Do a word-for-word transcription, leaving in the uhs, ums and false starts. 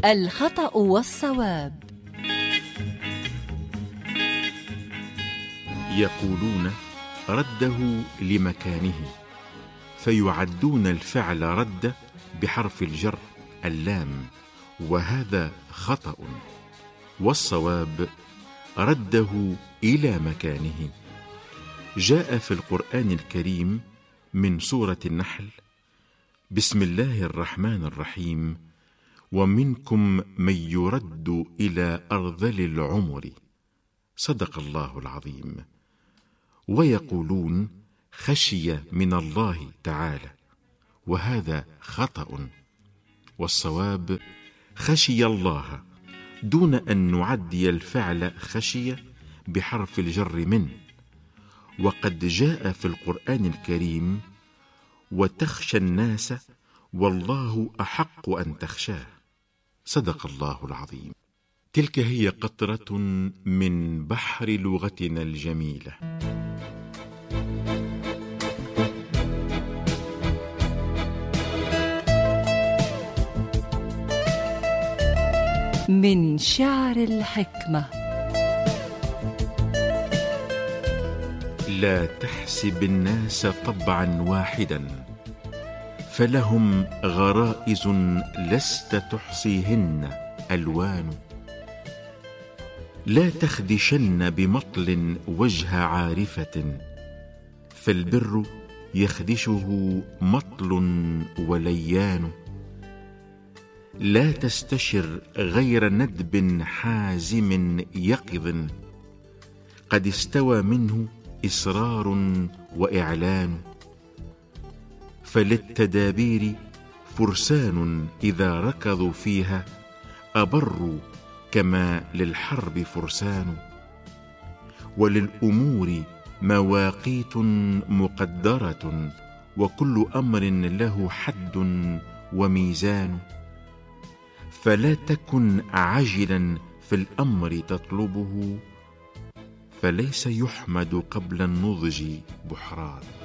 الخطأ والصواب. يقولون رده لمكانه، فيعدون الفعل رد بحرف الجر اللام، وهذا خطأ. والصواب رده إلى مكانه. جاء في القرآن الكريم من سورة النحل: بسم الله الرحمن الرحيم: ومنكم من يرد إلى أرذل العمر. صدق الله العظيم. ويقولون خشي من الله تعالى، وهذا خطأ. والصواب خشي الله، دون أن نعدي الفعل خشي بحرف الجر من. وقد جاء في القرآن الكريم: وتخشى الناس والله أحق أن تخشاه. صدق الله العظيم. تلك هي قطرة من بحر لغتنا الجميلة. من شعر الحكمة: لا تحسب الناس طبعا واحدا، فلهم غرائز لست تحصيهن ألوان. لا تخدشن بمطل وجه عارفة، فالبر يخدشه مطل وليان. لا تستشر غير ندب حازم يقظ، قد استوى منه إصرار وإعلان. فللتدابير فرسان إذا ركضوا فيها أبروا كما للحرب فرسان. وللأمور مواقيت مقدرة، وكل أمر له حد وميزان. فلا تكن عاجلا في الأمر تطلبه، فليس يحمد قبل النضج بحران.